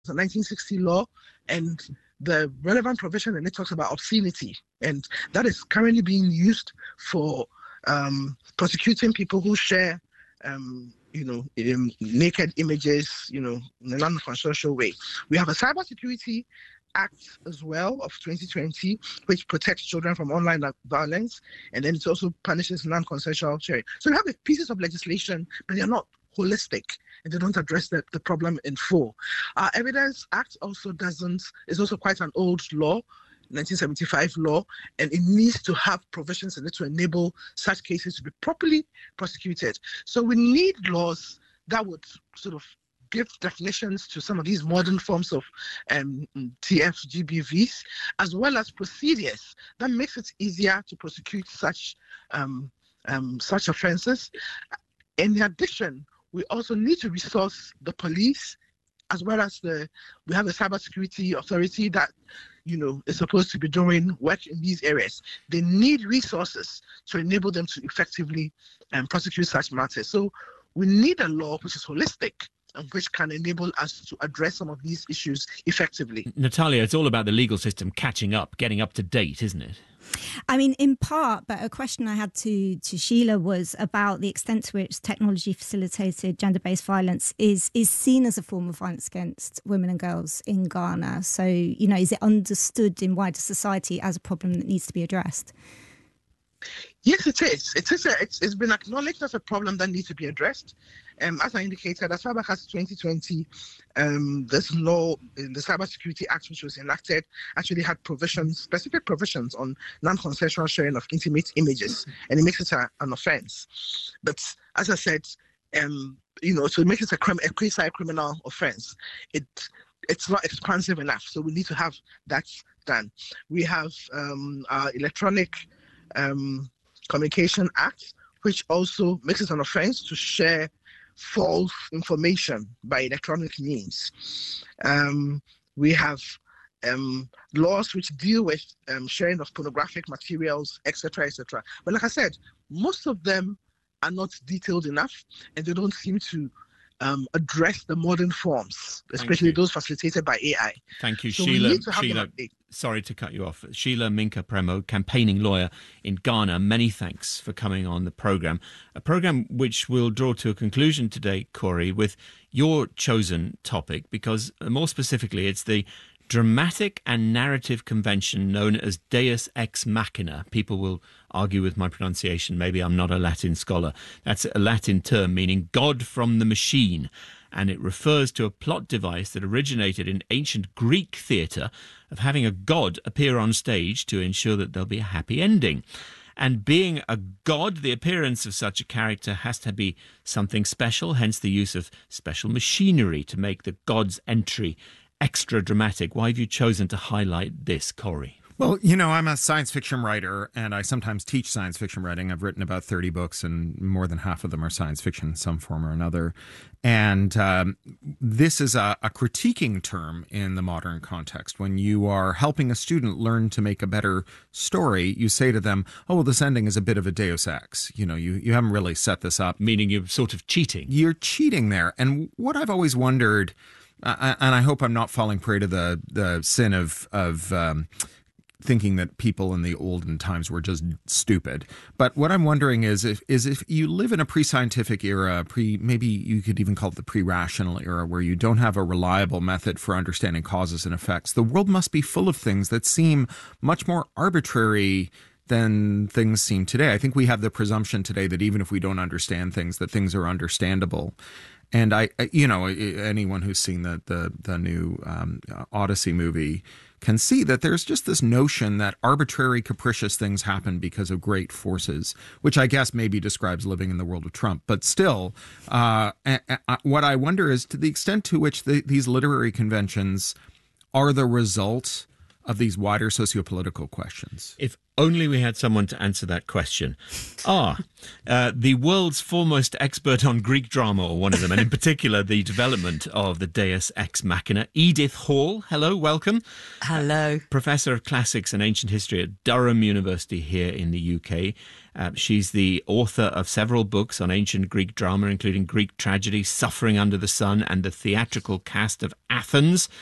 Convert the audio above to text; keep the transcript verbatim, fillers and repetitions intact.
a nineteen sixty law, and the relevant provision in it talks about obscenity, and that is currently being used for um, prosecuting people who share, um, you know, um, naked images, you know, in a non-consensual way. We have a Cybersecurity Act as well of twenty twenty, which protects children from online violence, and then it also punishes non-consensual sharing. So we have pieces of legislation, but they're not holistic, and they don't address the, the problem in full. Our Evidence Act also doesn't, is also quite an old law, nineteen seventy-five law, and it needs to have provisions in it to enable such cases to be properly prosecuted. So we need laws that would sort of give definitions to some of these modern forms of um, T F G B Vs, as well as procedures that makes it easier to prosecute such um, um, such offences. In addition, we also need to resource the police, as well as the, we have a cybersecurity authority that, you know, is supposed to be doing work in these areas. They need resources to enable them to effectively um, prosecute such matters. So we need a law which is holistic and which can enable us to address some of these issues effectively. Natalia, it's all about the legal system catching up, getting up to date, isn't it? I mean, in part, but a question I had to, to Sheila was about the extent to which technology-facilitated gender-based violence is, is seen as a form of violence against women and girls in Ghana. So, you know, is it understood in wider society as a problem that needs to be addressed? Yes, it is. It is. A, it's, it's been acknowledged as a problem that needs to be addressed. Um, as I indicated, as far back as twenty twenty, um, this law, in the Cybersecurity Act, which was enacted, actually had provisions, specific provisions on non-consensual sharing of intimate images, and it makes it a, an offence. But as I said, um, you know, so it makes it a, crim- a quasi-criminal offence. It it's not expansive enough, so we need to have that done. We have um, our electronic um, Communication Act, which also makes it an offence to share false information by electronic means. Um, we have um, laws which deal with um, sharing of pornographic materials, et cetera, et cetera. But like I said, most of them are not detailed enough, and they don't seem to um, address the modern forms, especially those facilitated by A I. Thank you, so Sheila. Sheila, sorry to cut you off. Sheila Minka-Premo, campaigning lawyer in Ghana. Many thanks for coming on the programme. A programme which will draw to a conclusion today, Corey, with your chosen topic, because more specifically, it's the dramatic and narrative convention known as Deus Ex Machina. People will argue with my pronunciation. Maybe I'm not a Latin scholar. That's a Latin term meaning God from the machine. And it refers to a plot device that originated in ancient Greek theatre of having a god appear on stage to ensure that there'll be a happy ending. And being a god, the appearance of such a character has to be something special, hence the use of special machinery to make the god's entry extra dramatic. Why have you chosen to highlight this, Corey? Well, you know, I'm a science fiction writer, and I sometimes teach science fiction writing. I've written about thirty books, and more than half of them are science fiction in some form or another. And um, this is a, a critiquing term in the modern context. When you are helping a student learn to make a better story, you say to them, oh, well, this ending is a bit of a deus ex. You know, you, you haven't really set this up. Meaning you're sort of cheating. You're cheating there. And what I've always wondered, uh, and I hope I'm not falling prey to the, the sin of... of um, thinking that people in the olden times were just stupid. But what I'm wondering is if is if you live in a pre-scientific era, pre maybe you could even call it the pre-rational era, where you don't have a reliable method for understanding causes and effects, the world must be full of things that seem much more arbitrary than things seem today. I think we have the presumption today that even if we don't understand things, that things are understandable. And I, you know, anyone who's seen the the, the new um, Odyssey movie can see that there's just this notion that arbitrary, capricious things happen because of great forces, which I guess maybe describes living in the world of Trump. But still, uh, what I wonder is to the extent to which the, these literary conventions are the result of these wider sociopolitical questions? If only we had someone to answer that question. Ah, uh, the world's foremost expert on Greek drama, or one of them, and in particular the development of the Deus Ex Machina, Edith Hall. Hello, welcome. Hello. Uh, Professor of Classics and Ancient History at Durham University here in the U K. Uh, she's the author of several books on ancient Greek drama, including Greek tragedy, Suffering Under the Sun, and the theatrical cast of Athens.